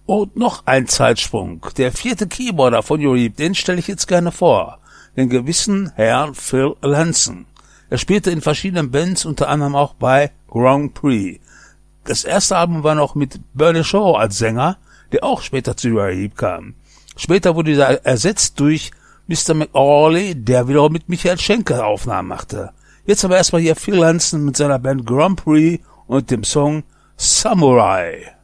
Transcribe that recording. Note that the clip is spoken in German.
Und noch ein Zeitsprung. Der 4. Keyboarder von Uribe, den stelle ich jetzt gerne vor. Den gewissen Herrn Phil Lanson. Er spielte in verschiedenen Bands, unter anderem auch bei Grand Prix. Das erste Album war noch mit Bernie Shaw als Sänger, der auch später zu Uribe kam. Später wurde er ersetzt durch Mr. McAuley, der wiederum mit Michael Schenker Aufnahmen machte. Jetzt aber erstmal hier Phil Lanson mit seiner Band Grand Prix und dem Song Samurai.